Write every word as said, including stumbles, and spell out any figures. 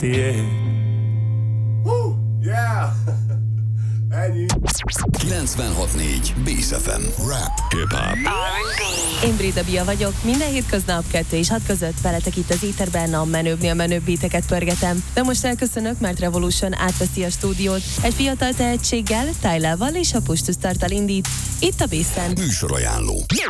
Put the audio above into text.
Yeah. Woo! Yeah! Ennyi. kilencvenhat négy Bész ef em. Rap, hip-hop. Én Brida Bia vagyok, minden hétköznap kettő és hat között veletek itt az éterben a menőbbnél menőbb beateket pörgetem. De most elköszönök, mert Revolution átveszi a stúdiót. Egy fiatal tehetséggel, Tyler-val és a Push to Start-tal indít. Itt a Bészen. Műsorajánló.